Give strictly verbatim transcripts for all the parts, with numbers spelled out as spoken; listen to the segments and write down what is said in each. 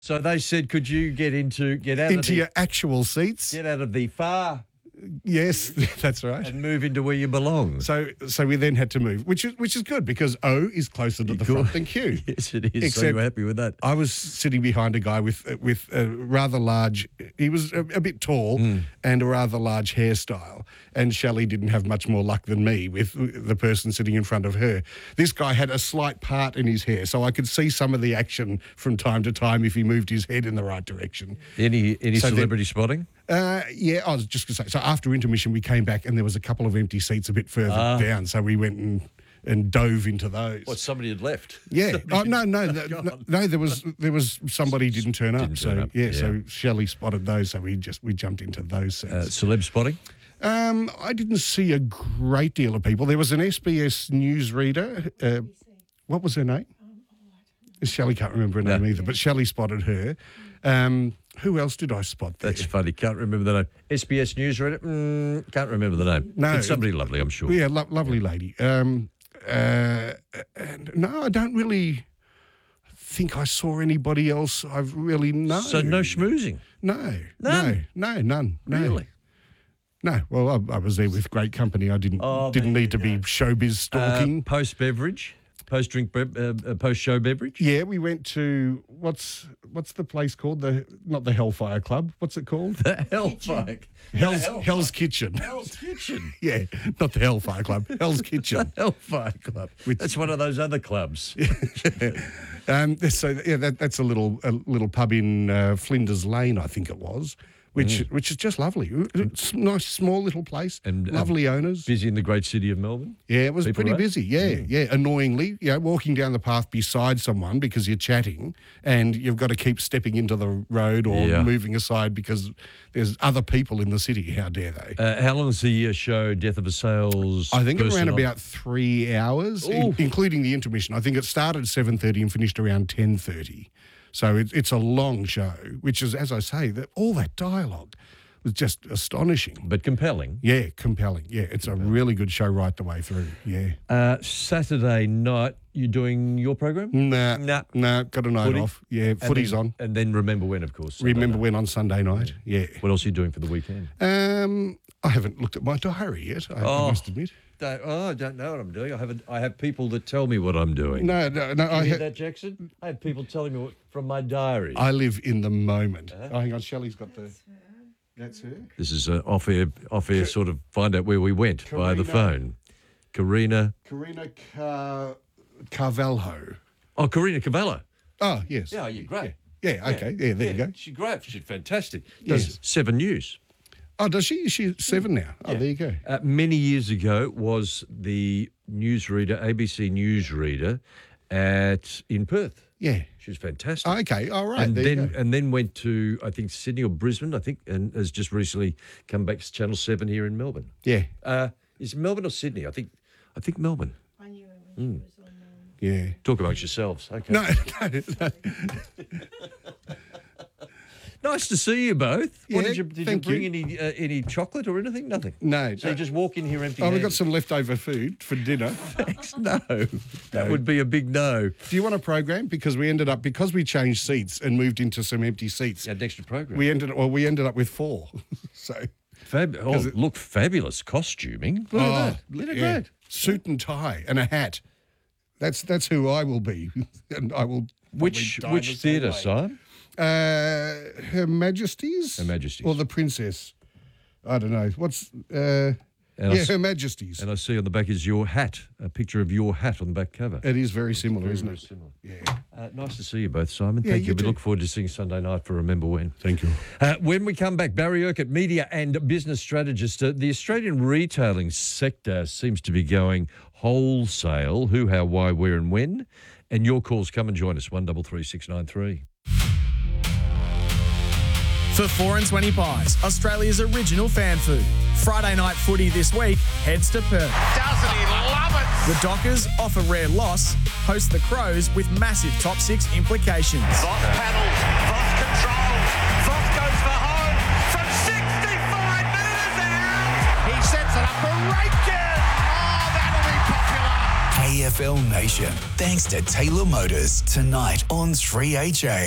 So they said, could you get into get out into of the, your actual seats. get out of the far Yes, that's right. and move into where you belong? So, so we then had to move, which is which is good because O is closer to the Cool. front than Q. Yes, it is. so Except- you're happy with that? I was sitting behind a guy with with a rather large. He was a, a bit tall Mm. and a rather large hairstyle. And Shelley didn't have much more luck than me with the person sitting in front of her. This guy had a slight part in his hair, so I could see some of the action from time to time if he moved his head in the right direction. Any any So then- celebrity spotting? Uh, yeah, I was just going to say. So after intermission, we came back and there was a couple of empty seats a bit further Ah. down. So we went and, and dove into those. What, somebody had left? Yeah. Oh no, no, no, no, gone. no. There was there was somebody didn't turn up. Didn't so turn up, yeah, yeah. so Shelley spotted those. So we just we jumped into those Uh, seats. celeb spotting? Um, I didn't see a great deal of people. There was an S B S news reader. Uh, what was her name? Shelley can't remember her name No. either, but Shelley spotted her. Um, who else did I spot there? That's funny. Can't remember the name. S B S News reader? Mm, can't remember the name. No, It's somebody lovely, I'm sure. Yeah, lo- lovely lady. Um, uh, and no, I don't really think I saw anybody else. I've really no. So no schmoozing? No, None? no, no, none. No. Really? No. Well, I, I was there with great company. I didn't Oh, didn't there need to you be go. showbiz stalking. Uh, post beverage? Post drink, uh, uh, post show beverage? Yeah, we went to what's what's the place called? The not the Hellfire Club. What's it called? The Hellfire. Hell's Hellfire. Hell's Kitchen. Hell's Kitchen. Yeah, not the Hellfire Club. Hell's Kitchen. Hellfire Club. Which- That's one of those other clubs. Um, so yeah, that, that's a little a little pub in uh, Flinders Lane, I think it was, which which is just lovely. It's a nice small little place, And, um, lovely owners. Busy in the great city of Melbourne. Yeah, it was people pretty around? busy. Yeah, yeah. Annoyingly, you know, walking down the path beside someone because you're chatting and you've got to keep stepping into the road or Yeah. moving aside because there's other people in the city. How dare they? Uh, how long is the uh, show Death of a Sales I think person around on? about three hours, in- Oof. including the intermission. I think it started at seven thirty and finished around ten thirty. So it, it's a long show, which is, as I say, that all that dialogue was just astonishing. But compelling. Yeah, compelling. Yeah, it's a really good show right the way through. Yeah. Uh, Saturday night, you doing your program? Nah, Nah. nah, got a night Footy? off. Yeah, And footy's then- on. And then Remember When, of course. Sunday Remember night. when on Sunday night? Yeah. What else are you doing for the weekend? Um, I haven't looked at my diary yet, I, I Oh. must admit. Don't, oh, I don't know what I'm doing. I haven't. I have people that tell me what I'm doing. No, no, no. you I, hear ha- that, Jackson? I have people telling me what, from my diary. I live in the moment. Uh-huh. Oh, hang on, Shelley's got the... That's her? This is uh, off air. Off air. Sort of find out where we went via the Karina. phone. Karina. Karina Car- Carvalho. Oh, Karina Cavallo. Oh, yes. Yeah, you're great. Yeah, okay. Yeah, there you go. She's great. She's fantastic. Does Yes. Seven News. Oh, does she? She's seven now. Oh, there you go. Uh, many years ago was the newsreader, A B C newsreader, at in Perth. Yeah. She was fantastic. Oh, okay. All right. and there then you go. and then went to I think Sydney or Brisbane, I think, and has just recently come back to Channel Seven here in Melbourne. Yeah. Uh, is it Melbourne or Sydney? I think I think Melbourne. I knew her when she was on um, Yeah. Talk amongst yourselves. Okay. No, no, no. Nice to see you both. Yeah, what, did you did you thank bring you. any uh, any chocolate or anything? Nothing. No. So you just walk in here empty. Oh, we've got some leftover food for dinner. Thanks. No, that would be a big no. Do you want a program? Because we ended up, because we changed seats and moved into some empty seats, Yeah, next program. we ended well, we ended up with four. So Fab- oh, it- look, fabulous costuming. Look Oh, at that. Look at yeah. that. Suit and tie and a hat. That's that's who I will be, and I will. Which probably die which the same theatre, way. Simon? Uh, Her Majesty's. Her Majesty's. Or the Princess. I don't know. What's uh, And I yeah, s- Her Majesty's. And I see on the back is your hat, a picture of your hat on the back cover. It is very similar, Very, isn't very it? similar. Yeah. Uh, nice to see you both, Simon. Yeah, Thank you you. We too. look forward to seeing Sunday night for Remember When. Thank you. Uh, when we come back, Barry Urquhart, media and business strategist. Uh, the Australian retailing sector seems to be going wholesale. Who, how, why, where and when. And your calls, come and join us, one three three six nine three. For four and twenty Pies, Australia's original fan food. Friday night footy this week heads to Perth. Doesn't he love it? The Dockers, off a rare loss, host the Crows with massive top six implications. Voss paddles, Voss controls, Voss goes for home from sixty-five metres out. He sets it up for Raikkonen. Oh, that'll be popular. A F L Nation, thanks to Taylor Motors, tonight on three H A.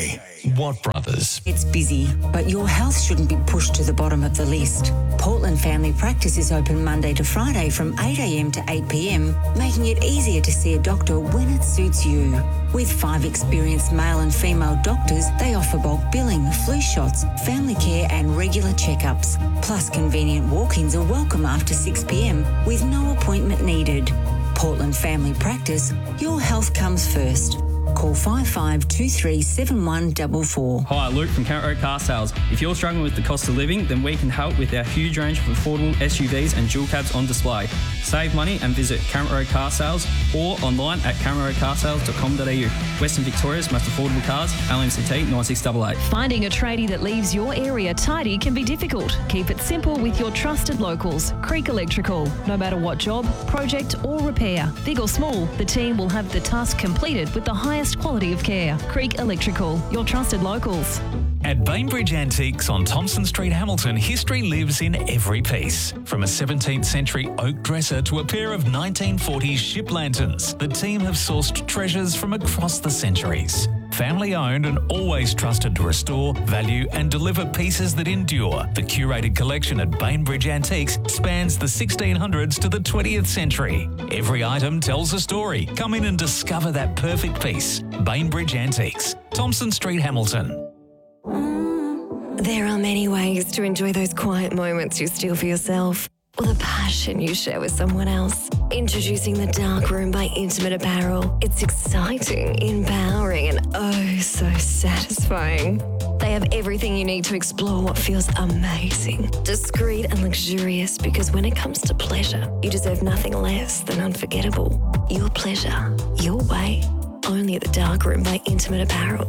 Watt Brothers. It's busy, but your health shouldn't be pushed to the bottom of the list. Portland Family Practice is open Monday to Friday from eight a m to eight p m, making it easier to see a doctor when it suits you. With five experienced male and female doctors, they offer bulk billing, flu shots, family care and regular checkups. Plus, convenient walk-ins are welcome after six p m with no appointment needed. Portland Family Practice, your health comes first. Call five five two three seven one four four. Hi, Luke from Carrot Road Car Sales. If you're struggling with the cost of living, then we can help with our huge range of affordable S U Vs and dual cabs on display. Save money and visit Carrot Road Car Sales or online at carrot road car sales dot com dot a u. Western Victoria's most affordable cars, L M C T nine six eight eight. Finding a tradie that leaves your area tidy can be difficult. Keep it simple with your trusted locals, Creek Electrical. No matter what job, project or repair, big or small, the team will have the task completed with the highest quality of care. Creek Electrical, your trusted locals. At Bainbridge Antiques on Thompson Street, Hamilton, history lives in every piece. From a seventeenth century oak dresser to a pair of nineteen forties ship lanterns, the team have sourced treasures from across the centuries. Family owned and always trusted to restore, value and deliver pieces that endure. The curated collection at Bainbridge Antiques spans the sixteen hundreds to the twentieth century. Every item tells a story. Come in and discover that perfect piece. Bainbridge Antiques, Thompson Street, Hamilton. There are many ways to enjoy those quiet moments you steal for yourself, or the passion you share with someone else. Introducing the Dark Room by Intimate Apparel. It's exciting, empowering, and oh so satisfying. They have everything you need to explore what feels amazing, discreet and luxurious, because when it comes to pleasure, you deserve nothing less than unforgettable. Your pleasure, your way. Only at the Dark Room by Intimate Apparel.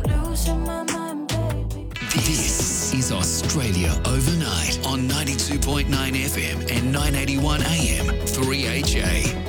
This is Australia Overnight on ninety-two point nine F M and nine eighty-one A M, three H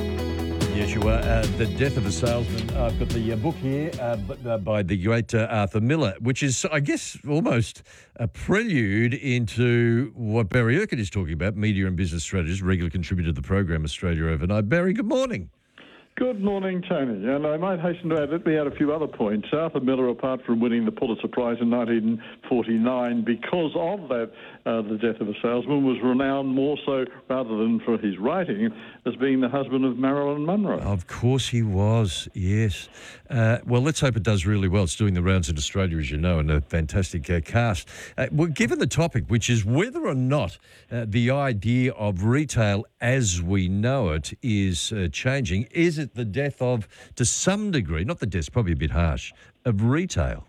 A. Yes, you are. Uh, the Death of a Salesman. Uh, I've got the uh, book here uh, b- uh, by the great uh, Arthur Miller, which is, I guess, almost a prelude into what Barry Urquhart is talking about, media and business strategist, regular contributor to the program Australia Overnight. Barry, good morning. Good morning, Tony. And I might hasten to add, let me add a few other points. Arthur Miller, apart from winning the Pulitzer Prize in nineteen forty-nine, because of that, uh, The Death of a Salesman, was renowned more so, rather than for his writing, as being the husband of Marilyn Monroe. Of course he was, yes. Uh, well, let's hope it does really well. It's doing the rounds in Australia, as you know, and a fantastic uh, cast. Uh, well, given the topic, which is whether or not uh, the idea of retail as we know it is uh, changing, is it the death of, to some degree, not the death, probably a bit harsh, of retail?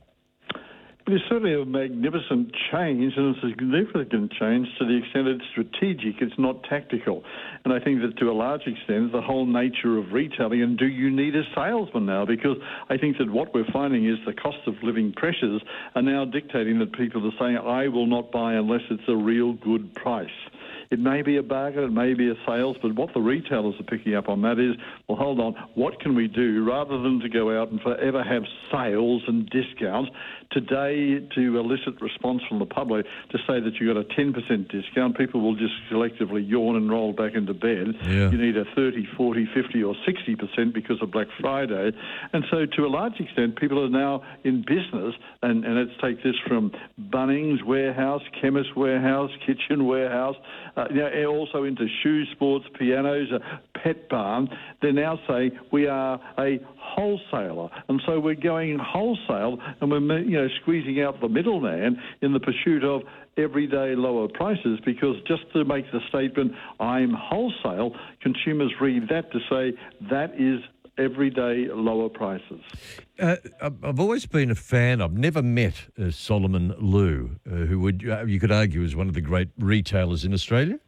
It's certainly a magnificent change, and it's a significant change to the extent it's strategic, it's not tactical. And I think that to a large extent, the whole nature of retailing, and do you need a salesman now? Because I think that what we're finding is the cost of living pressures are now dictating that people are saying, I will not buy unless it's a real good price. It may be a bargain, it may be a sales, but what the retailers are picking up on that is, well, hold on, what can we do rather than to go out and forever have sales and discounts? Today, to elicit response from the public, to say that you got a ten percent discount, people will just collectively yawn and roll back into bed. Yeah. You need a thirty, forty, fifty or sixty percent because of Black Friday. And so to a large extent, people are now in business, and, and let's take this from Bunnings Warehouse, Chemist Warehouse, Kitchen Warehouse, uh, you know, also into shoe sports, pianos, uh, Pet Barn. They're now saying we are a wholesaler, and so we're going wholesale, and we're you know squeezing out the middleman in the pursuit of everyday lower prices, because just to make the statement, I'm wholesale, consumers read that to say that is everyday lower prices. Uh, I've always been a fan. I've never met uh, Solomon Lew, uh, who would uh, you could argue is one of the great retailers in Australia.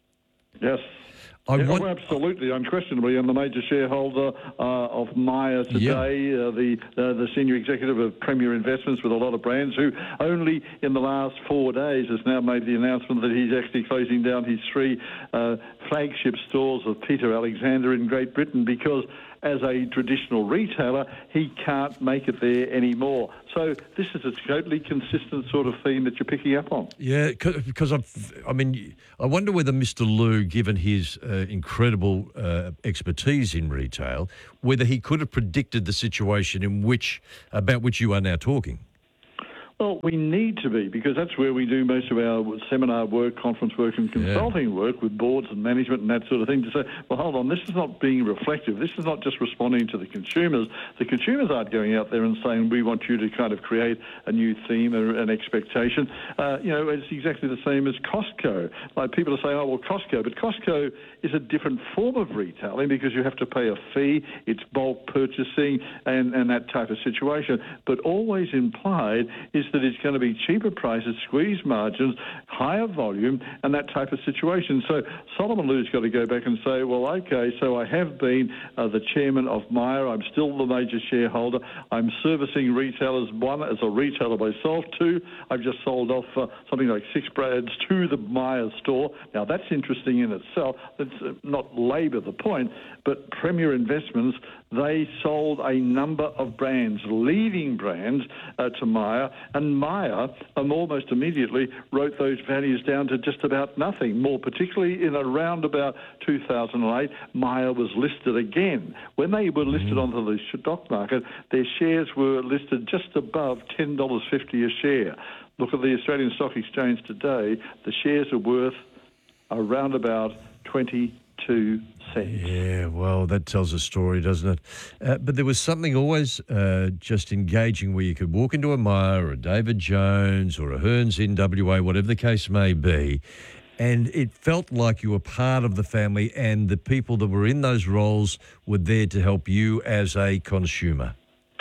Yes. I yeah, want, oh, absolutely, unquestionably, and the major shareholder uh, of Myer today, yeah. uh, the uh, the senior executive of Premier Investments with a lot of brands, who only in the last four days has now made the announcement that he's actually closing down his three uh, flagship stores of Peter Alexander in Great Britain, because as a traditional retailer, he can't make it there anymore. So this is a totally consistent sort of theme that you're picking up on. Yeah, because I've, I mean, I wonder whether Mister Lew, given his uh, incredible uh, expertise in retail, whether he could have predicted the situation in which about which you are now talking. Well, we need to be, because that's where we do most of our seminar work, conference work and consulting yeah. work with boards and management and that sort of thing, to say, well, hold on, this is not being reflective. This is not just responding to the consumers. The consumers aren't going out there and saying, we want you to kind of create a new theme or an expectation. Uh, you know, it's exactly the same as Costco. Like, people are saying, oh, well, Costco. But Costco is a different form of retailing because you have to pay a fee, it's bulk purchasing and, and that type of situation. But always implied is that it's going to be cheaper prices, squeeze margins, higher volume, and that type of situation. So Solomon Lew's got to go back and say, well, okay, so I have been uh, the chairman of Myer. I'm still the major shareholder. I'm servicing retailers. One, as a retailer myself. Two, I've just sold off uh, something like six brands to the Myer store. Now, that's interesting in itself. Let's uh, not labour the point, but Premier Investments, they sold a number of brands, leading brands, uh, to Myer, and Myer um, almost immediately wrote those values down to just about nothing. More particularly in around about two thousand eight, Myer was listed again. When they were listed mm-hmm. onto the stock market, their shares were listed just above ten dollars fifty a share. Look at the Australian Stock Exchange today. The shares are worth around about twenty-two cents. Yeah, well, that tells a story, doesn't it? Uh, but there was something always uh, just engaging where you could walk into a Myer or a David Jones or a Hearns in W A, whatever the case may be, and it felt like you were part of the family and the people that were in those roles were there to help you as a consumer.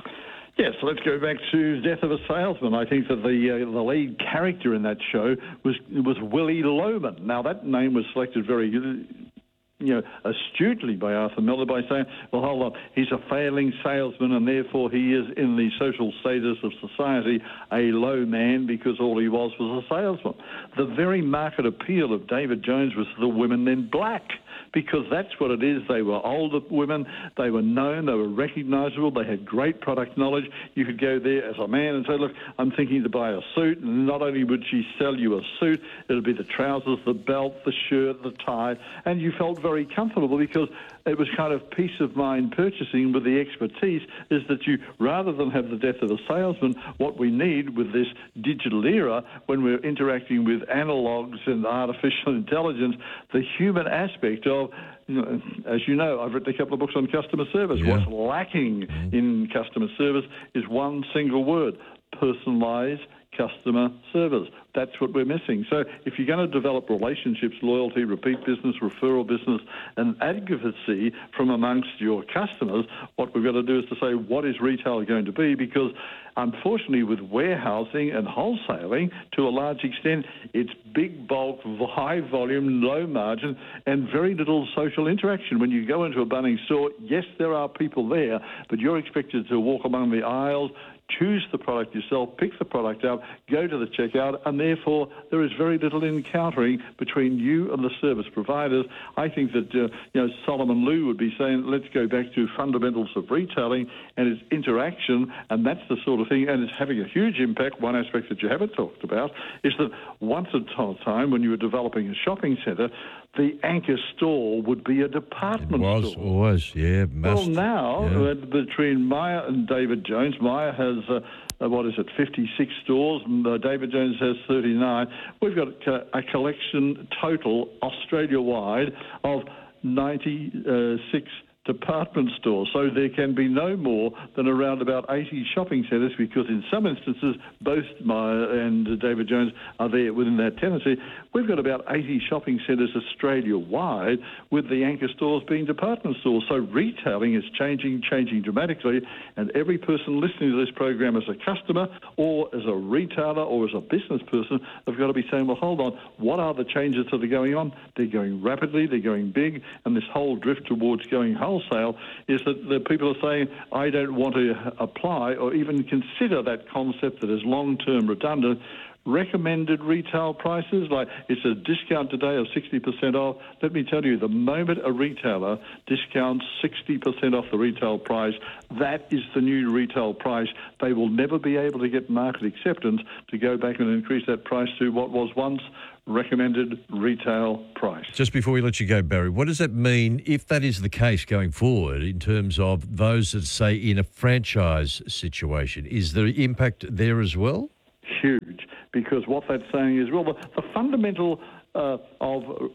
Yes, so let's go back to Death of a Salesman. I think that the uh, the lead character in that show was was Willie Loman. Now, that name was selected very, you know, astutely by Arthur Miller by saying, well, hold on, he's a failing salesman and therefore he is in the social status of society a low man because all he was was a salesman. The very market appeal of David Jones was the women in black, because that's what it is. They were older women, they were known, they were recognisable, they had great product knowledge. You could go there as a man and say, look, I'm thinking to buy a suit, and not only would she sell you a suit, it would be the trousers, the belt, the shirt, the tie, and you felt very comfortable because it was kind of peace of mind purchasing with the expertise, is that you, rather than have the death of a salesman, what we need with this digital era, when we're interacting with analogues and artificial intelligence, the human aspect of, you know, as you know, I've written a couple of books on customer service. Yeah. What's lacking in customer service is one single word: personalised customer service. That's what we're missing. So if you're going to develop relationships, loyalty, repeat business, referral business, and advocacy from amongst your customers, what we've got to do is to say, what is retail going to be? Because unfortunately, with warehousing and wholesaling, to a large extent, it's big bulk, high volume, low margin, and very little social interaction. When you go into a Bunnings store, yes, there are people there, but you're expected to walk among the aisles, choose the product yourself, pick the product up, go to the checkout, and therefore there is very little encountering between you and the service providers. I think that uh, you know, Solomon Lew would be saying, let's go back to fundamentals of retailing and its interaction, and that's the sort of thing, and it's having a huge impact. One aspect that you haven't talked about is that once upon a time, when you were developing a shopping centre, the anchor store would be a department it was, store. was, yeah. Must, well, now, yeah. uh, between Myer and David Jones, Myer has, uh, uh, what is it, fifty-six stores, and uh, David Jones has thirty-nine. We've got a collection total, Australia-wide, of ninety-six department stores. So there can be no more than around about eighty shopping centres, because in some instances, both Myer and David Jones are there within that tenancy. We've got about eighty shopping centres Australia-wide, with the anchor stores being department stores. So retailing is changing, changing dramatically, and every person listening to this program as a customer or as a retailer or as a business person have got to be saying, well, hold on, what are the changes that are going on? They're going rapidly, they're going big, and this whole drift towards going whole wholesale is that the people are saying, I don't want to apply or even consider that concept that is long-term redundant. Recommended retail prices, like it's a discount today of sixty percent off. Let me tell you, the moment a retailer discounts sixty percent off the retail price, that is the new retail price. They will never be able to get market acceptance to go back and increase that price to what was once recommended retail price. Just before we let you go, Barry, what does that mean if that is the case going forward in terms of those that say in a franchise situation? Is there impact there as well? huge, because what that's saying is, well, the, the fundamental uh, of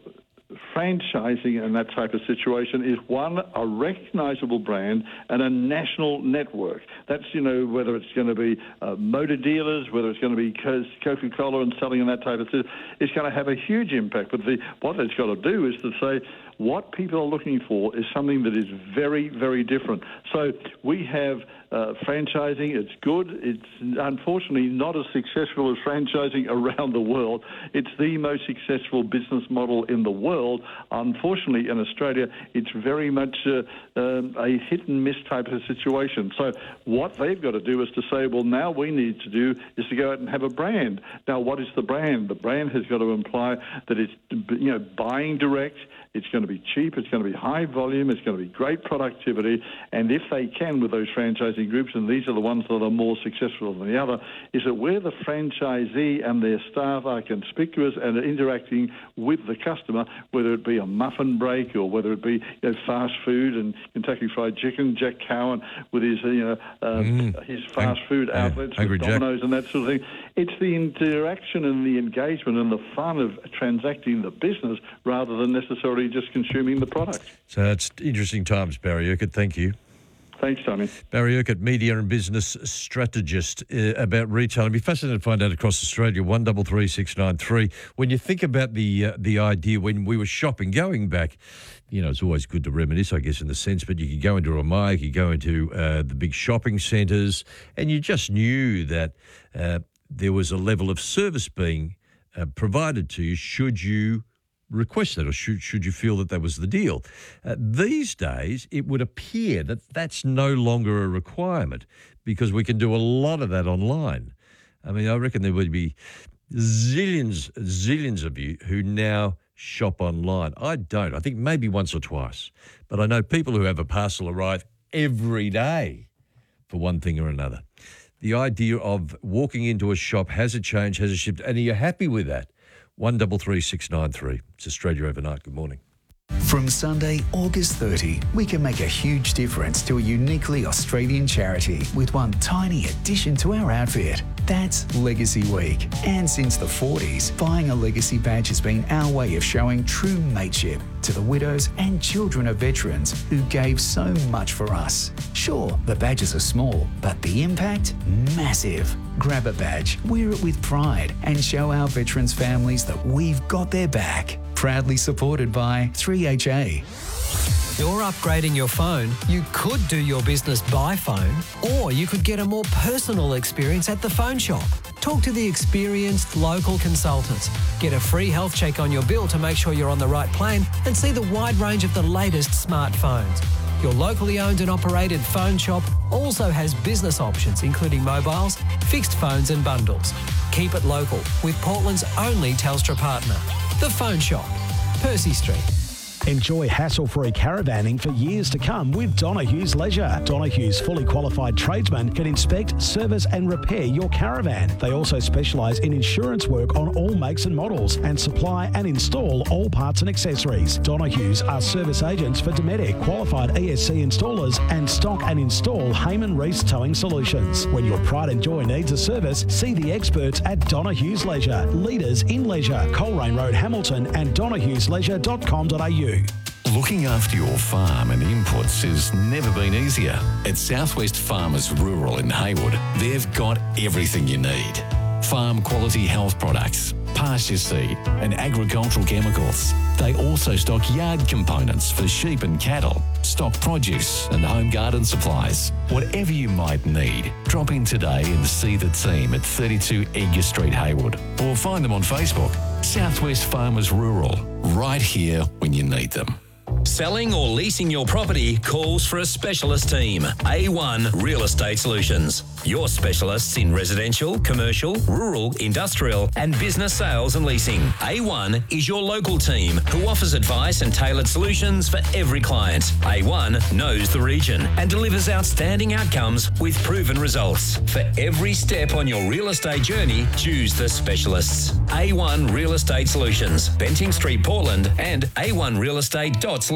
franchising and that type of situation is, one, a recognisable brand and a national network. That's, you know, whether it's going to be uh, motor dealers, whether it's going to be Coca-Cola and selling and that type of thing, it's going to have a huge impact. But the, what it's got to do is to say, what people are looking for is something that is very, very different. So we have uh, franchising. It's good. It's unfortunately not as successful as franchising around the world. It's the most successful business model in the world. Unfortunately, in Australia, it's very much uh, um, a hit and miss type of situation. So what they've got to do is to say, well, now we need to do is to go out and have a brand. Now, what is the brand? The brand has got to imply that it's, you know, buying direct. It's going to be cheap, it's going to be high volume, it's going to be great productivity, and if they can with those franchising groups, and these are the ones that are more successful than the other, is that where the franchisee and their staff are conspicuous and are interacting with the customer, whether it be a muffin break or whether it be, you know, fast food and Kentucky Fried Chicken, Jack Cowan with his, you know, um, mm. his fast food outlets, yeah, with Jack. Domino's and that sort of thing. It's the interaction and the engagement and the fun of transacting the business rather than necessarily just consuming the product. So it's interesting times, Barry Urquhart. Thank you. Thanks, Tony. Barry Urquhart, media and business strategist uh, about retail. I'd be fascinated to find out across Australia, one double three six nine three. When you think about the uh, the idea when we were shopping, going back, you know, it's always good to reminisce, I guess, in the sense, but you could go into a mall, you could go into uh, the big shopping centres, and you just knew that uh, there was a level of service being uh, provided to you should you request that, or should, should you feel that that was the deal. Uh, these days, it would appear that that's no longer a requirement because we can do a lot of that online. I mean, I reckon there would be zillions, zillions of you who now shop online. I don't. I think maybe once or twice. But I know people who have a parcel arrive every day for one thing or another. The idea of walking into a shop, has it changed, has it shifted, and are you happy with that? one double three six nine three. It's Australia Overnight. Good morning. From Sunday, August thirtieth, we can make a huge difference to a uniquely Australian charity with one tiny addition to our outfit. That's Legacy Week. And since the forties, buying a Legacy badge has been our way of showing true mateship to the widows and children of veterans who gave so much for us. Sure, the badges are small, but the impact? Massive. Grab a badge, wear it with pride, and show our veterans' families that we've got their back. Proudly supported by three H A. You're upgrading your phone. You could do your business by phone, or you could get a more personal experience at the phone shop. Talk to the experienced local consultants. Get a free health check on your bill to make sure you're on the right plan, and see the wide range of the latest smartphones. Your locally owned and operated phone shop also has business options, including mobiles, fixed phones and bundles. Keep it local with Portland's only Telstra partner. The Phone Shop, Percy Street. Enjoy hassle-free caravanning for years to come with Donohue's Leisure. Donohue's fully qualified tradesmen can inspect, service and repair your caravan. They also specialise in insurance work on all makes and models and supply and install all parts and accessories. Donohue's are service agents for Dometic, qualified E S C installers and stock and install Hayman Reese Towing Solutions. When your pride and joy needs a service, see the experts at Donohue's Leisure. Leaders in leisure, Coleraine Road, Hamilton and donohues leisure dot com dot a u. Looking after your farm and inputs has never been easier. At Southwest Farmers Rural in Haywood, they've got everything you need. Farm quality health products, pasture seed and agricultural chemicals. They also stock yard components for sheep and cattle, stock produce and home garden supplies. Whatever you might need, drop in today and see the team at thirty-two Edgar Street, Haywood, or find them on Facebook. Southwest Farmers Rural, right here when you need them. Selling or leasing your property calls for a specialist team. A one Real Estate Solutions. Your specialists in residential, commercial, rural, industrial and business sales and leasing. A one is your local team who offers advice and tailored solutions for every client. A one knows the region and delivers outstanding outcomes with proven results. For every step on your real estate journey, choose the specialists. A one Real Estate Solutions. Benting Street, Portland and a one real estate dot solutions.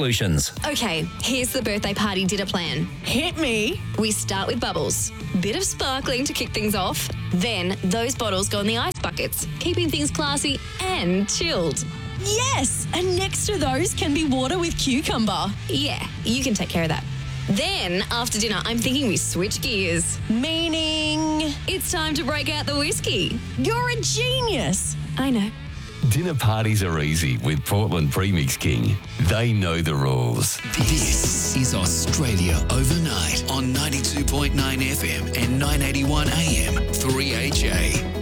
Solutions. Okay, here's the birthday party dinner plan. Hit me. We start with bubbles. Bit of sparkling to kick things off. Then those bottles go in the ice buckets, keeping things classy and chilled. Yes, and next to those can be water with cucumber. Yeah, you can take care of that. Then, after dinner, I'm thinking we switch gears. Meaning? It's time to break out the whiskey. You're a genius. I know. Dinner parties are easy with Portland Premix King. They know the rules. This is Australia Overnight on ninety-two point nine F M and nine eighty-one A M, three H A.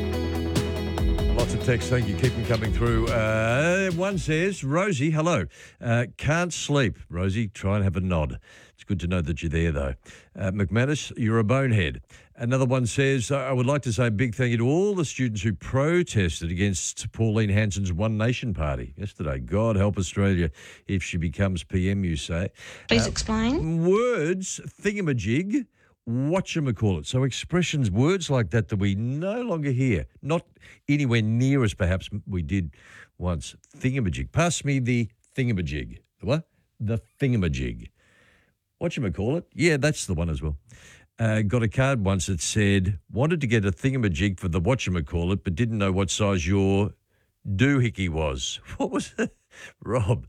Lots of text, thank you. Keep them coming through. Uh, one says, Rosie, hello. Uh, can't sleep. Rosie, try and have a nod. It's good to know that you're there, though. Uh, McManus, you're a bonehead. Another one says, I would like to say a big thank you to all the students who protested against Pauline Hanson's One Nation Party yesterday. God help Australia if she becomes P M, you say. Please Uh, explain. Words, thingamajig, whatchamacallit. So expressions, words like that that we no longer hear, not anywhere near as perhaps we did once. Thingamajig. Pass me the thingamajig. The what? The thingamajig. Whatchamacallit? Yeah, that's the one as well. Uh, got a card once that said, wanted to get a thingamajig for the whatchamacallit, but didn't know what size your doohickey was. What was it? Rob,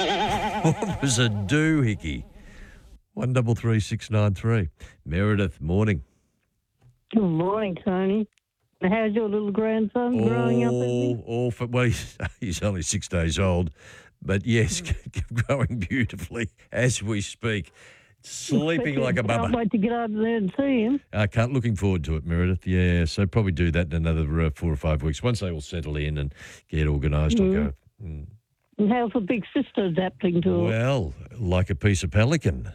what was a doohickey? One double three six nine three. Meredith, morning. Good morning, Tony. How's your little grandson growing up? Is he? All, all for, well, he's, he's only six days old, but yes, growing beautifully as we speak. Sleeping like a Can't bubba. wait to get over there and see him. I can't. Looking forward to it, Meredith. Yeah, so probably do that in another uh, four or five weeks. Once they all settle in and get organised, I'll go. Mm. And how's the big sister adapting to it? Well, like a piece of pelican.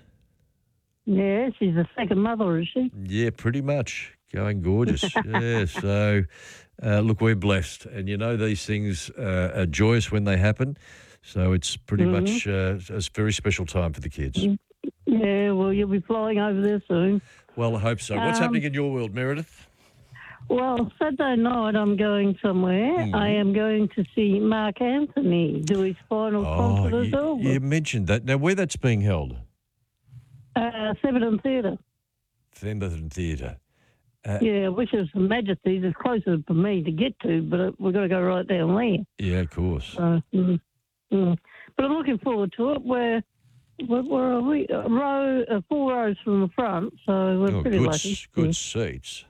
Yeah, she's a second mother, is she? Yeah, pretty much. Going gorgeous. Yeah, so uh, look, we're blessed. And you know, these things uh, are joyous when they happen. So it's pretty Mhm. much uh, a very special time for the kids. Yeah, well, you'll be flying over there soon. Well, I hope so. What's Um, happening in your world, Meredith? Well, Saturday night I'm going somewhere. Mhm. I am going to see Mark Anthony do his final concert as Oh, you, Elvis. you mentioned that. Now, where that's being held? Uh, Severton Theatre. Themberton Theatre. Uh, Yeah, which is Majesty's. It's closer for me to get to, but we've got to go right down there. Yeah, of course. So, mm, mm. But I'm looking forward to it. We're, where, where are we? A row, uh, four rows from the front, so we're Oh, pretty good, lucky. s- good seats.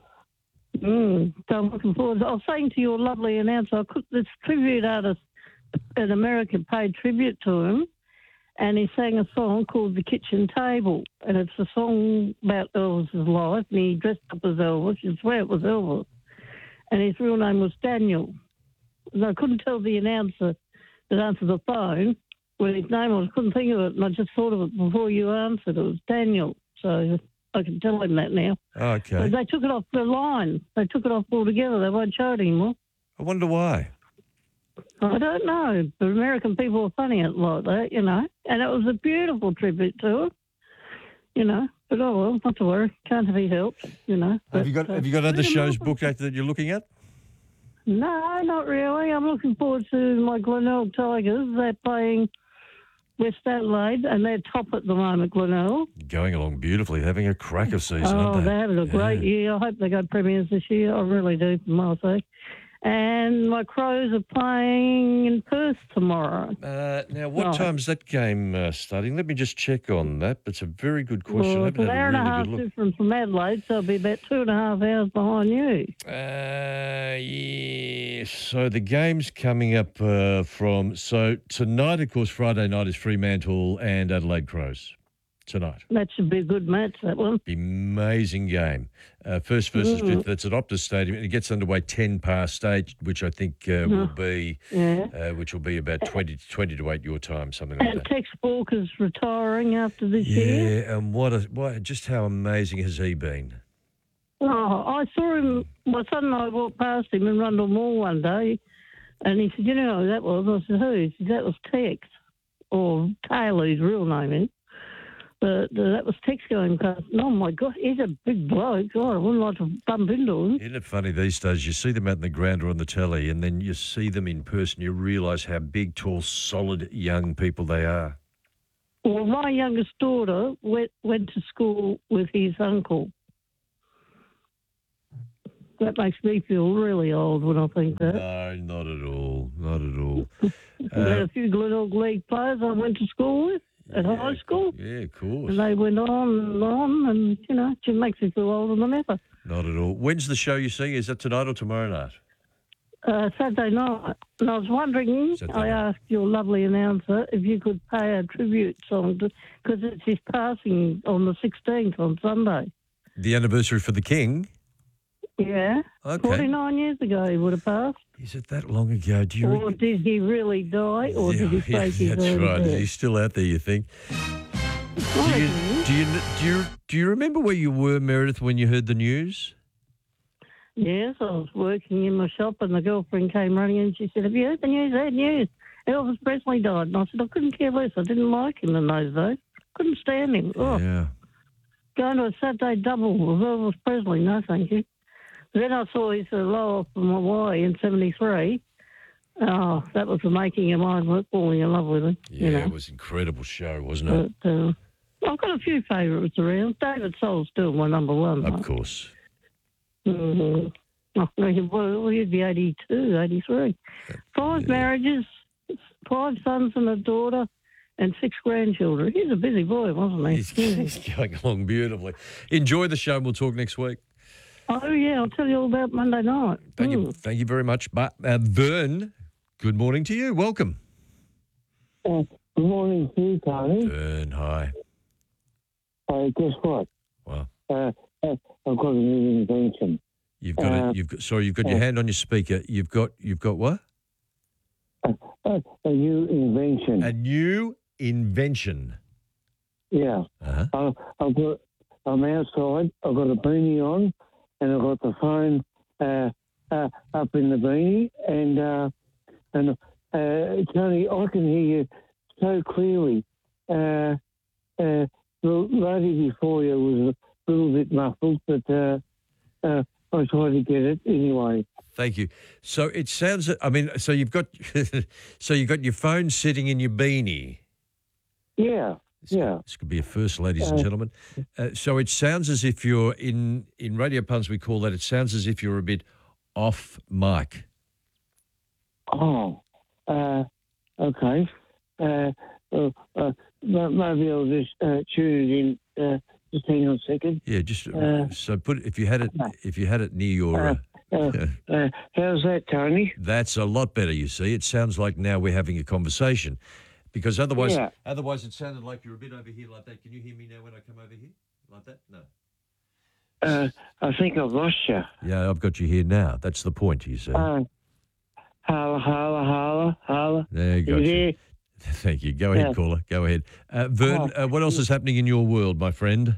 Mm, so I'm looking forward. I was saying to your lovely announcer, I could, this tribute artist, an American, paid tribute to him, and he sang a song called "The Kitchen Table," and it's a song about Elvis's life, and he dressed up as Elvis. You swear it was Elvis, and his real name was Daniel. And I couldn't tell the announcer that answered the phone what his name was. Couldn't think of it, and I just thought of it before you answered. It was Daniel, so I can tell him that now. Okay. But they took it off the line. They took it off altogether. They won't show it anymore. I wonder why. I don't know. But American people are funny like that, you know. And it was a beautiful tribute to it, you know. But oh well, not to worry. Can't be helped, you know. Have you got But, uh, Have you got other pretty shows much- booked out that you're looking at? No, not really. I'm looking forward to my Glenelg Tigers. They're playing West Adelaide, and they're top at the moment, Glenelg. Going along beautifully, having a cracker season, Oh, aren't they? they're having a great year. I hope they go premiers this year. I really do, for my sake. And my Crows are playing in Perth tomorrow. Uh, now, what Oh. time's that game uh, starting? Let me just check on that. It's a very good question. Well, I it's haven't an had hour a and a really half good look. difference from Adelaide, so it'll be about two and a half hours behind you. Uh, yeah. So the game's coming up uh, from... So tonight, of course, Friday night is Fremantle and Adelaide Crows. Tonight. That should be a good match, that one. Amazing game. Uh, first versus Mm. fifth. That's at Optus Stadium. It gets underway ten past eight, which I think uh, will Mm. be Yeah. uh, which will be about twenty, twenty to eight your time, something like And that. Tex Walker's retiring after this year. Yeah, and what a what just how amazing has he been? Oh, I saw him, my son and I walked past him in Rundle Mall one day, and he said, you know who that was? I said, who? He said, that was Tex, or Taylor, his real name is. But uh, that was Tex going past. Oh, my God, he's a big bloke. God, I wouldn't like to bump into him. Isn't it funny these days? You see them out in the ground or on the telly, and then you see them in person. You realise how big, tall, solid young people they are. Well, my youngest daughter went, went to school with his uncle. That makes me feel really old when I think that. No, not at all. Not at all. We had a few little league players I went to school with at yeah, high school. Yeah, of course. And they went on and on, and, you know, it just makes me feel older than ever. Not at all. When's the show you sing? Is that tonight or tomorrow night? Uh, Saturday night. And I was wondering, Saturday I night. asked your lovely announcer if you could pay a tribute song, because it's his passing on the sixteenth on Sunday. The anniversary for the King? Yeah. Okay. forty-nine years ago he would have passed. Is it that long ago? Do you Or re- did he really die, or did he yeah, fake his that's own right. death? He's still out there, you think? Do you, do you do you do you remember where you were, Meredith, when you heard the news? Yes, I was working in my shop and the girlfriend came running in and she said, have you heard the news? I heard news. Elvis Presley died. And I said, I couldn't care less. I didn't like him in those days. Couldn't stand him. Oh, Yeah. going to a Saturday double with Elvis Presley, no thank you. Then I saw his uh, low off from Hawaii in seventy-three. Oh, that was the making of my work, falling in love with him. Yeah, you know. it was an incredible show, wasn't it? But, uh, I've got a few favourites around. David Soul's still my number one. Of mate. course. Mm-hmm. Oh, well, he'd be eighty-two, eighty-three. Five marriages, five sons and a daughter, and six grandchildren. He's a busy boy, wasn't he? He's, he's going along beautifully. Enjoy the show and we'll talk next week. Oh, yeah, I'll tell you all about Monday night. Thank Mm. you thank you very much. But uh, Vern, good morning to you. Welcome. Uh, good morning to you, Tony. Vern, hi. Uh, guess what? Wow. Uh, uh, I've got a new invention. You've got Uh, a, you've got sorry, you've got your uh, hand on your speaker. You've got you've got what? Uh, uh, a new invention. A new invention. Yeah. Uh-huh. Uh, I've got, I'm outside. I've got a beanie on, and I've got the phone uh, uh, up in the beanie, and uh, and uh, Tony, I can hear you so clearly. Uh, uh, the lady before you was a little bit muffled, but uh, uh, I tried to get it anyway. Thank you. So it sounds. I mean, so you've got so you've got your phone sitting in your beanie. Yeah. Yeah. This could be a first, ladies and Uh, gentlemen. Uh, so it sounds as if you're in in radio puns. We call that. It sounds as if you're a bit off mic. Oh, uh, okay. Uh, uh, uh, ma- maybe I'll just uh, tune it in. Uh, just hang on a second. Yeah, just Uh, so put if you had it if you had it near your. Uh, Uh, uh, how's that, Tony? that's a lot better. You see, it sounds like now we're having a conversation, because otherwise, Yeah. otherwise it sounded like you're a bit over here like that. Can you hear me now when I come over here like that? No. Uh, I think I've lost you. Yeah, I've got you here now. That's the point. You see. Uh, holla, holla, holla, holla. There you go. You there? Thank you. Go ahead, Yeah. caller. Go ahead. Uh, Vern, Oh. uh, what else is happening in your world, my friend?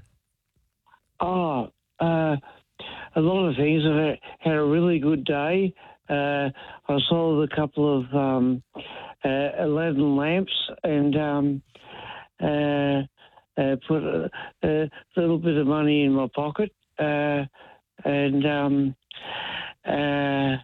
Oh, uh, a lot of things. I've had, had a really good day. Uh, I sold a couple of um, uh, Aladdin lamps and um, uh, uh, put a, a little bit of money in my pocket. Uh, and um, uh,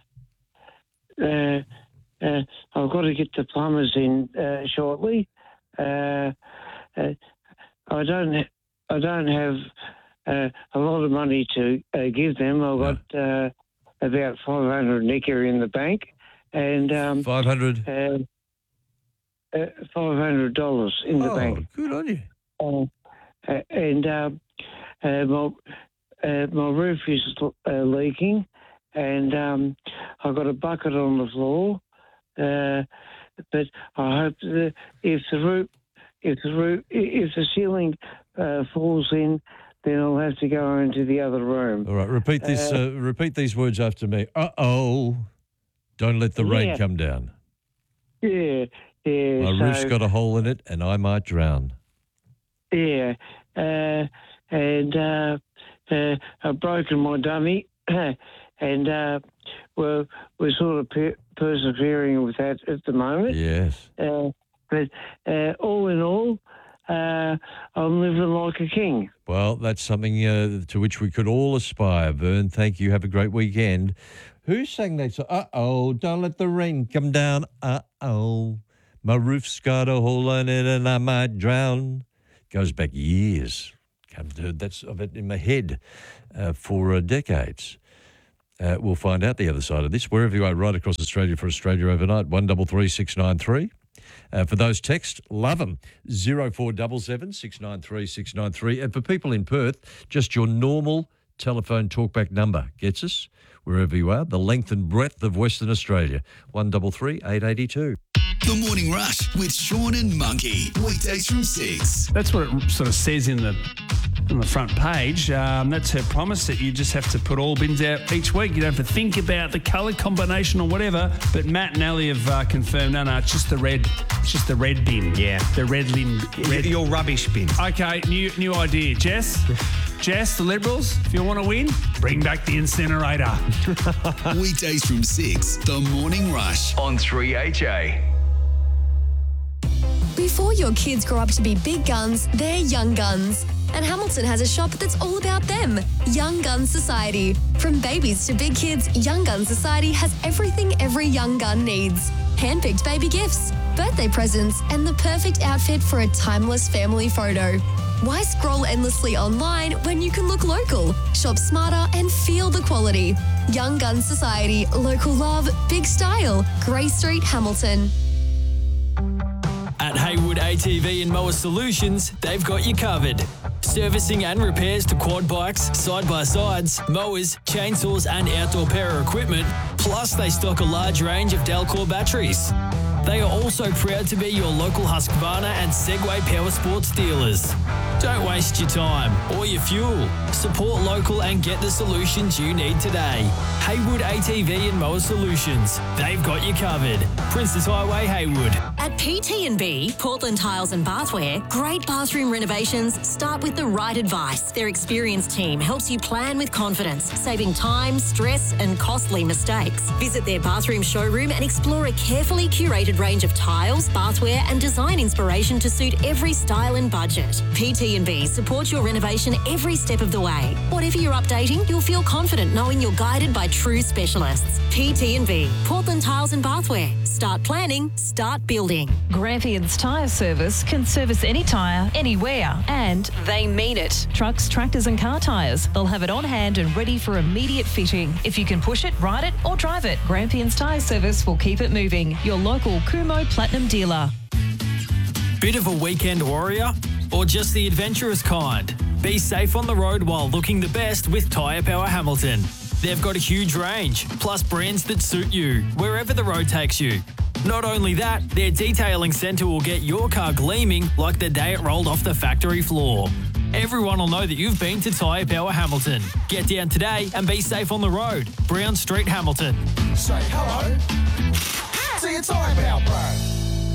uh, uh, I've got to get the plumbers in uh, shortly. Uh, uh, I don't. Ha- I don't have uh, a lot of money to uh, give them. I've got uh, about five hundred nicker in the bank, and um, five hundred. Uh, uh, five hundred dollars in the Oh, bank. good on you. Uh, uh, and uh, uh, my uh, my roof is uh, leaking, and um, I've got a bucket on the floor. Uh, but I hope that if the roof, if the roof, if the ceiling uh, falls in, then I'll have to go into the other room. All right, repeat this. Uh, Uh, repeat these words after me. Uh oh! Don't let the rain Yeah. come down. Yeah, yeah. My so, roof's got a hole in it, and I might drown. Yeah, uh, and uh, uh, I've broken my dummy, and uh, we're we're sort of per- persevering with that at the moment. Yes. Uh, but uh, all in all, uh, I'm living like a king. Well, that's something uh, to which we could all aspire. Vern, thank you. Have a great weekend. Who sang that song? Uh oh! Don't let the rain come down. Uh oh! My roof's got a hole in it and I might drown. Goes back years. Haven't heard that of it in my head uh, for uh, decades. Uh, we'll find out the other side of this. Wherever you are, right across Australia for Australia Overnight, one double three six nine three. Uh, for those texts, love them. Zero four double seven six nine three six nine three. And for people in Perth, just your normal telephone talkback number gets us wherever you are. The length and breadth of Western Australia. One double three eight eighty two. The Morning Rush with Sean and Monkey. Weekdays from six. That's what it sort of says in the on the front page. Um, that's her promise that you just have to put all bins out each week. You don't have to think about the colour combination or whatever. But Matt and Ali have uh, confirmed, no, no, it's just the red. It's just the red bin. Yeah, the red bin. Red. Your rubbish bin. Okay, new new idea, Jess. Jess, the Liberals, if you want to win, bring back the incinerator. Weekdays from six. The Morning Rush on three H A. Before your kids grow up to be big guns, they're young guns. And Hamilton has a shop that's all about them. Young Guns Society. From babies to big kids, Young Guns Society has everything every young gun needs. Handpicked baby gifts, birthday presents, and the perfect outfit for a timeless family photo. Why scroll endlessly online when you can look local, shop smarter, and feel the quality? Young Guns Society. Local love, big style. Grey Street, Hamilton. At Haywood A T V and Mower Solutions, they've got you covered. Servicing and repairs to quad bikes, side-by-sides, mowers, chainsaws and outdoor power equipment. Plus, they stock a large range of Delcor batteries. They are also proud to be your local Husqvarna and Segway Power Sports dealers. Don't waste your time or your fuel. Support local and get the solutions you need today. Haywood A T V and Mower Solutions. They've got you covered. Princess Highway, Haywood. At P T and B, Portland Tiles and Bathware, great bathroom renovations start with the right advice. Their experienced team helps you plan with confidence, saving time, stress and costly mistakes. Visit their bathroom showroom and explore a carefully curated range of tiles, bathware and design inspiration to suit every style and budget. P T and B support your renovation every step of the way. Whatever you're updating, you'll feel confident knowing you're guided by true specialists. P T and B, Portland Tiles and Bathware. Start planning, start building. Grampians Tyre Service can service any tyre, anywhere, and they mean it. Trucks, tractors and car tyres. They'll have it on hand and ready for immediate fitting. If you can push it, ride it or drive it, Grampians Tyre Service will keep it moving. Your local Kumo Platinum dealer. Bit of a weekend warrior? Or just the adventurous kind? Be safe on the road while looking the best with Tyre Power Hamilton. They've got a huge range, plus brands that suit you, wherever the road takes you. Not only that, their detailing centre will get your car gleaming like the day it rolled off the factory floor. Everyone will know that you've been to Tyre Power Hamilton. Get down today and be safe on the road. Brown Street, Hamilton. Say hello to your Tyre Power Pro.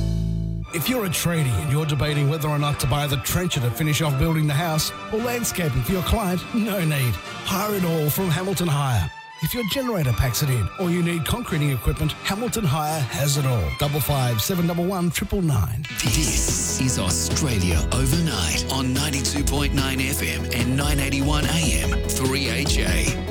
If you're a tradie and you're debating whether or not to buy the trencher to finish off building the house or landscaping for your client, no need. Hire it all from Hamilton Hire. If your generator packs it in or you need concreting equipment, Hamilton Hire has it all. Double five seven double one triple nine. This is Australia Overnight on ninety-two point nine F M and nine eighty-one A M three H A.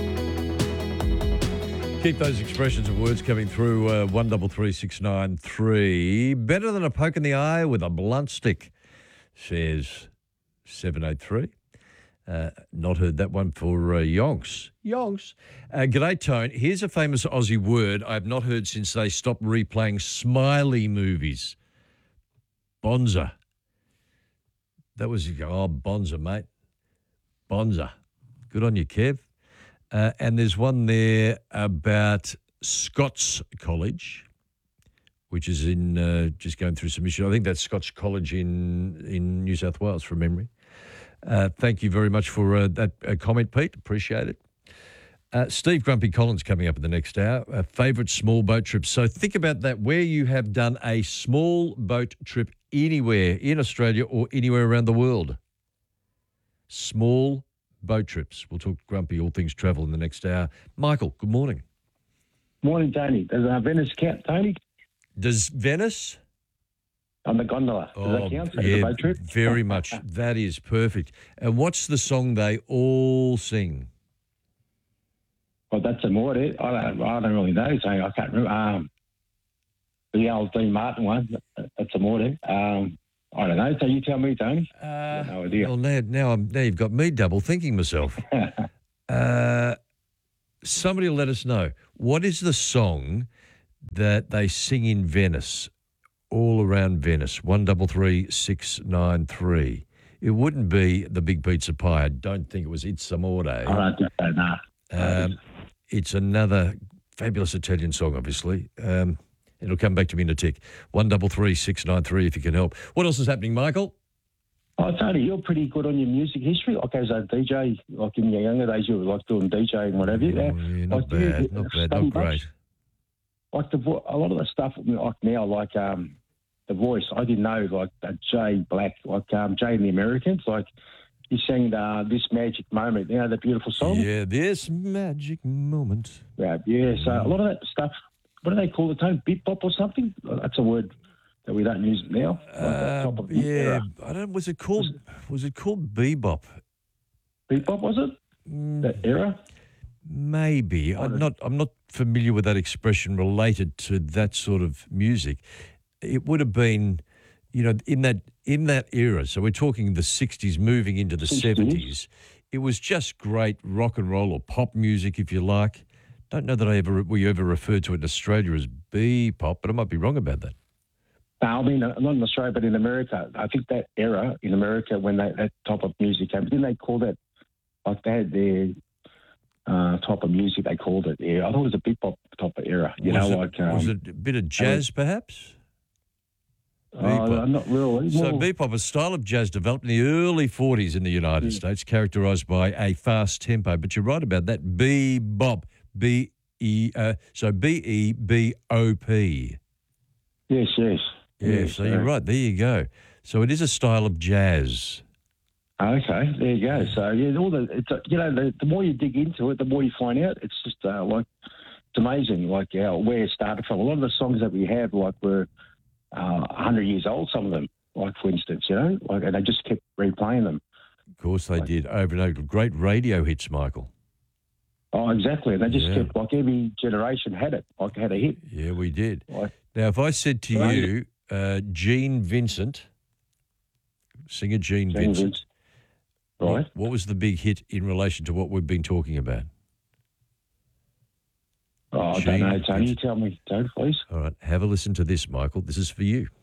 Keep those expressions and words coming through. Uh, one double three six nine three. Better than a poke in the eye with a blunt stick, says seven eight three. Uh, not heard that one for uh, Yonks. Yonks. Uh, G'day, Tone. Here's a famous Aussie word I've not heard since they stopped replaying Smiley movies. Bonza. That was, oh, Bonza, mate. Bonza. Good on you, Kev. Uh, and there's one there about Scots College, which is in, uh, just going through some issues. I think that's Scots College in, in New South Wales, from memory. Uh, thank you very much for uh, that uh, comment, Pete. Appreciate it. Uh, Steve Grumpy Collins coming up in the next hour. Uh, favourite small boat trips. So think about that, where you have done a small boat trip anywhere in Australia or anywhere around the world. Small boat trips. We'll talk Grumpy, all things travel in the next hour. Michael, good morning. Morning, Tony. Does uh, Venice count, Tony? Does Venice? On the gondola. Does oh, that count? As yeah, a boat trip? very much. That is perfect. And what's the song they all sing? Well, that's a more. I don't. I don't really know. So I can't remember. Um, the old Dean Martin one. That's a morning. Um, I don't know. So you tell me, Tony. Uh, no idea. Well, now, now, I'm, now you've got me double thinking myself. uh, somebody will let us know. What is the song that they sing in Venice, all around Venice? One double three six nine three. It wouldn't be the Big Pizza Pie. I don't think it was It's Amore. I don't think so, no. Um, it's another fabulous Italian song, obviously. Um, it'll come back to me in a tick. One double three six nine three. If you can help. What else is happening, Michael? Oh, Tony, you're pretty good on your music history. Like as a D J, like in your younger days, you were like doing DJing and whatever. Oh, yeah, not like, do you bad, not bad, study not great. much? Like the vo- a lot of the stuff like now, like um, the voice. I didn't know like uh, Jay Black, like um, Jay and the Americans, like he sang uh, This Magic Moment. You know the beautiful song. Yeah, This Magic Moment. Yeah, yeah. So a lot of that stuff. What do they call it? Tone beatbop or something? That's a word that we don't use now. Like that type Uh, of yeah, era. I don't. Was it called? Was it called bebop? Bebop was it? That era? Maybe. I'm not. I'm not familiar with that expression related to that sort of music. It would have been, you know, in that in that era. So we're talking the sixties, moving into the seventies. It was just great rock and roll or pop music, if you like. Don't know that I ever we ever referred to it in Australia as bebop, but I might be wrong about that. No, I mean, not in Australia, but in America. I think that era in America when they, that type of music came, didn't they call that, like they had their uh, type of music, they called it. Yeah, I thought it was a bebop type of era. You was know, it, like. Um, was it a bit of jazz, perhaps? Uh, I'm not really. So More- bebop, a style of jazz developed in the early forties in the United States, characterised by a fast tempo. But you're right about that. Bebop, B E, uh, so B E B O P. Yes, yes. Yeah, Yes, so you're uh, right. There you go. So it is a style of jazz. Okay, there you go. So yeah, all the it's, uh, you know the, the more you dig into it, the more you find out. It's just uh, like it's amazing, like how where it started from. A lot of the songs that we have, like were uh, a hundred years old. Some of them, like for instance, you know, like and they just kept replaying them. Of course they did, over and over. Great radio hits, Michael. Oh, exactly. And they just Yeah. kept like every generation had it, like had a hit. Yeah, we did. Like, Now, if I said to Right. you, uh, Gene Vincent, singer Gene, Gene Vincent, Vincent. Right. What, what was the big hit in relation to what we've been talking about? oh, I Gene don't know, Tony. You tell me, Tony, please. All right, have a listen to this, Michael. This is for you.